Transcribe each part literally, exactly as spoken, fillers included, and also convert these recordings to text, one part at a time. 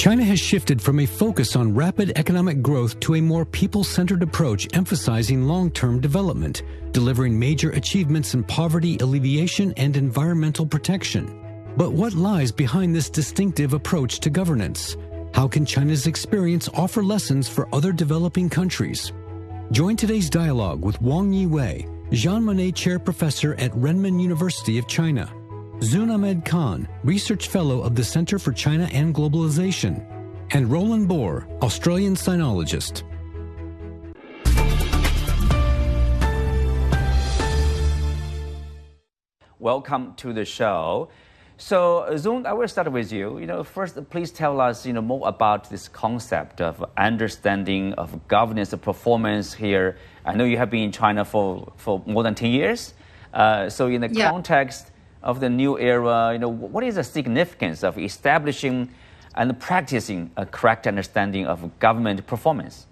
China has shifted from a focus on rapid economic growth to a more people-centered approach emphasizing long-term development, delivering major achievements in poverty alleviation and environmental protection. But what lies behind this distinctive approach to governance? How can China's experience offer lessons for other developing countries? Join today's dialogue with Wang Yiwei, Jean Monnet Chair Professor at Renmin University of China, Zun Ahmed Khan, Research Fellow of the Center for China and Globalization, and Roland Bohr, Australian sinologist. Welcome to the show. So, Zun, I will start with you. You know, first, please tell us, you know, more about this concept of understanding of governance performance here. I know you have been in China for, for more than ten years. Uh, so, in the yeah. context of the new era, you know, what is the significance of establishing and practicing a correct understanding of government performance?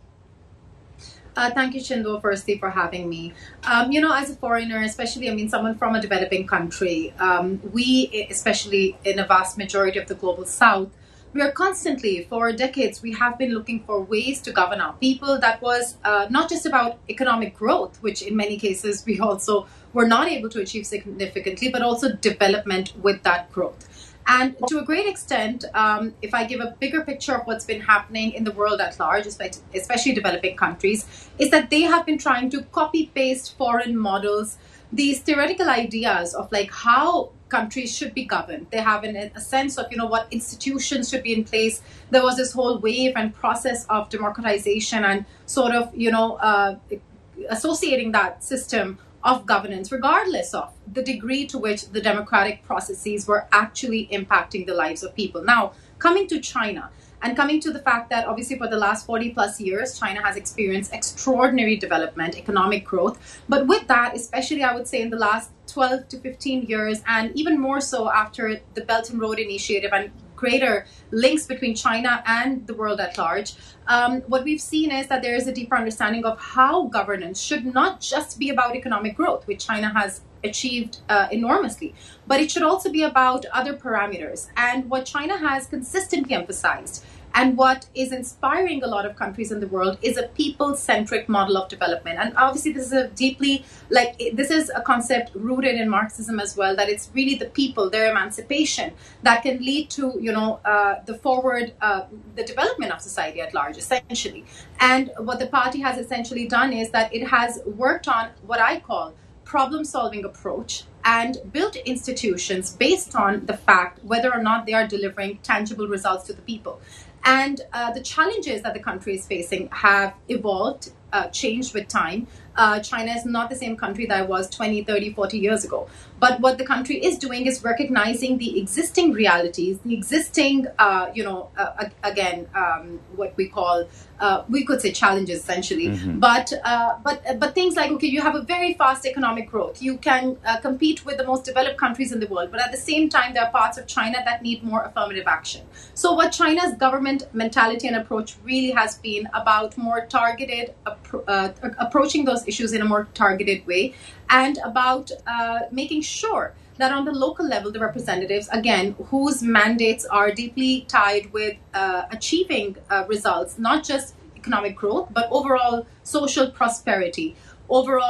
Uh, thank you, Shindo, firstly, for having me. Um, you know, as a foreigner, especially, I mean, someone from a developing country, um, we, especially in a vast majority of the global south, we are constantly, for decades, we have been looking for ways to govern our people that was uh, not just about economic growth, which in many cases we also were not able to achieve significantly, but also development with that growth. And to a great extent, um, if I give a bigger picture of what's been happening in the world at large, especially developing countries, is that they have been trying to copy-paste foreign models, these theoretical ideas of like how countries should be governed. They have an, a sense of, you know, what institutions should be in place. There was this whole wave and process of democratization and sort of, you know, uh, associating that system of governance, regardless of the degree to which the democratic processes were actually impacting the lives of people. Now, coming to China and coming to the fact that obviously for the last forty plus years, China has experienced extraordinary development, economic growth. But with that, especially I would say in the last twelve to fifteen years, and even more so after the Belt and Road Initiative and greater links between China and the world at large, um, what we've seen is that there is a deeper understanding of how governance should not just be about economic growth, which China has achieved uh, enormously, but it should also be about other parameters. And what China has consistently emphasized and what is inspiring a lot of countries in the world is a people-centric model of development. And obviously this is a deeply, like, this is a concept rooted in Marxism as well, that it's really the people, their emancipation that can lead to, you know, uh, the forward, uh, the development of society at large, essentially. And what the party has essentially done is that it has worked on what I call problem-solving approach and built institutions based on the fact whether or not they are delivering tangible results to the people. And uh, the challenges that the country is facing have evolved, uh, changed with time. Uh, China is not the same country that it was twenty, thirty, forty years ago. But what the country is doing is recognizing the existing realities, the existing, uh, you know, uh, again, um, what we call, uh, we could say challenges essentially. Mm-hmm. But uh, but but things like, okay, you have a very fast economic growth. You can uh, compete with the most developed countries in the world. But at the same time, there are parts of China that need more affirmative action. So what China's government mentality and approach really has been about more targeted, appro- uh, approaching those issues in a more targeted way, and about uh, making sure that on the local level, the representatives, again, whose mandates are deeply tied with uh, achieving uh, results, not just economic growth, but overall social prosperity, overall